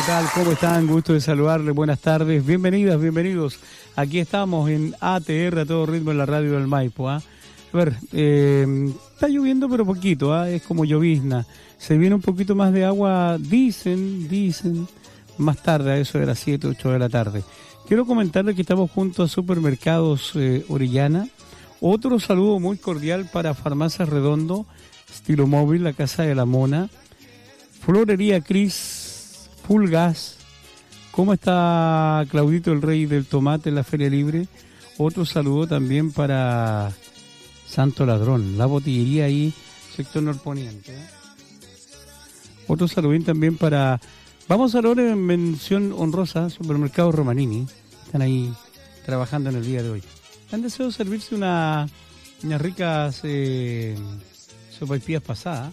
tal? ¿Cómo están? Gusto de saludarles. Buenas tardes. Bienvenidas, bienvenidos. Aquí estamos en ATR, a todo ritmo, en la radio del Maipo. A ver, está lloviendo pero poquito, es como llovizna. Se viene un poquito más de agua, dicen, más tarde, a eso de las 7, 8 de la tarde. Quiero comentarles que estamos junto a Supermercados Orellana. Otro saludo muy cordial para Farmacias Redondo, Estilo Móvil, la Casa de la Mona, Florería Cris, Full Gas. ¿Cómo está Claudito, el rey del tomate, en la Feria Libre? Otro saludo también para Santo Ladrón, la botillería ahí, sector norponiente. Otro saludín también para... Vamos a hablar en mención honrosa, Supermercado Romanini. Están ahí trabajando en el día de hoy. Han deseado servirse unas ricas sopaipillas pasadas.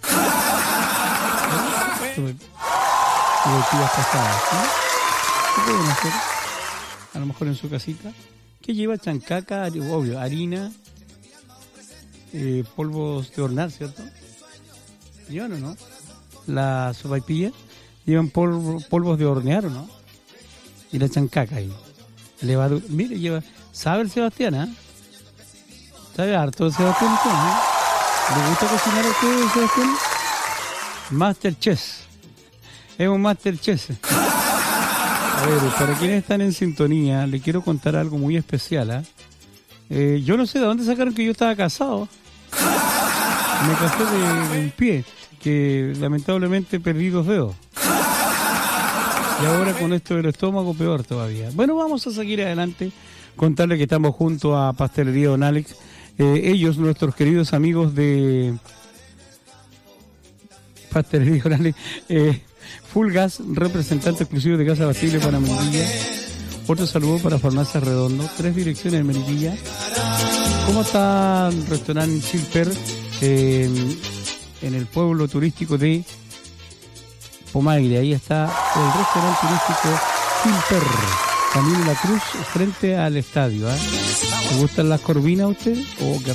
Sopaipillas pasadas, ¿sí? ¿Qué pueden hacer? A lo mejor en su casita. ¿Qué lleva? Chancaca, obvio, harina, polvos de hornear, ¿cierto? ¿Llevan o no? Las sopaipillas llevan polvos de hornear, ¿o no? Y la chancaca ahí. Levadura. Mire, lleva... ¿Sabe el Sebastián, eh? ¿Sabe harto el Sebastián? ¿Le gusta cocinar a usted, Sebastián? Masterchef. Es un Masterchef. A ver, para quienes están en sintonía, le quiero contar algo muy especial, yo no sé de dónde sacaron que yo estaba casado. Me casé de un pie, que lamentablemente perdí 2 dedos. Y ahora con esto del estómago, peor todavía. Bueno, vamos a seguir adelante. Contarle que estamos junto a Pastelería Don Alex. Ellos, nuestros queridos amigos de Pastelería Don Alex, Full Gas, representante exclusivo de Casa Bastille para Melipilla. Otro saludo para Farmacias Redondo. 3 direcciones en Melipilla. ¿Cómo está el restaurante Chilper en el pueblo turístico de Pomaire? Ahí está el restaurante turístico Chilper, Camino La Cruz, frente al estadio. ¿Le gustan las corvinas a usted? Oh, qué